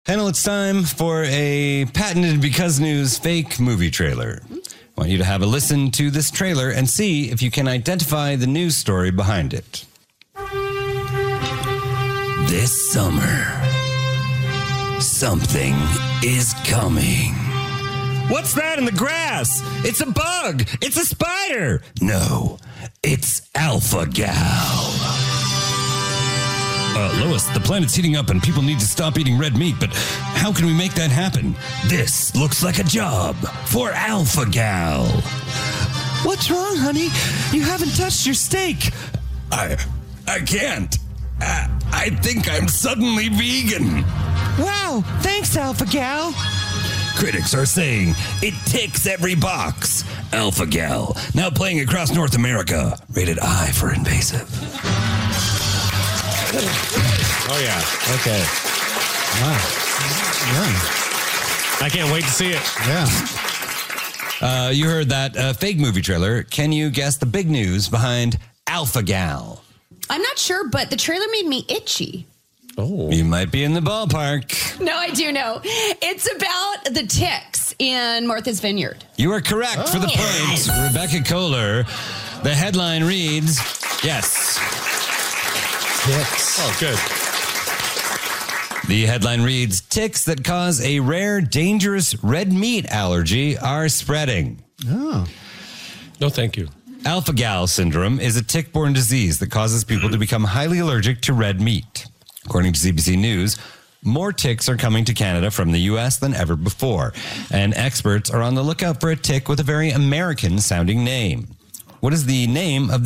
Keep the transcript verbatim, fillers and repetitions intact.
Hannah, it's time for a patented Because News fake movie trailer. I want you to have a listen to this trailer and see if you can identify the news story behind it. This summer, something is coming. What's that in the grass? It's a bug. It's a spider. No, it's Alpha Gal. Uh, Lois, the planet's heating up and people need to stop eating red meat, but how can we make that happen? This looks like a job for Alpha Gal. What's wrong, honey? You haven't touched your steak. I, I can't. I, I think I'm suddenly vegan. Wow, thanks, Alpha Gal. Critics are saying it ticks every box. Alpha Gal, now playing across North America. Rated I for invasive. Oh, yeah. Okay. Wow. I can't wait to see it. Yeah. Uh, you heard that uh, fake movie trailer. Can you guess the big news behind Alpha Gal? I'm not sure, but the trailer made me itchy. Oh. You might be in the ballpark. No, I do know. It's about the ticks in Martha's Vineyard. You are correct oh. for the Yes. point. Rebecca Kohler. The headline reads, yes. Ticks. Oh, good. The headline reads, ticks that cause a rare, dangerous red meat allergy are spreading. Oh. No, thank you. Alpha-Gal syndrome is a tick-borne disease that causes people to become highly allergic to red meat. According to C B C News, more ticks are coming to Canada from the U S than ever before, and experts are on the lookout for a tick with a very American-sounding name. What is the name of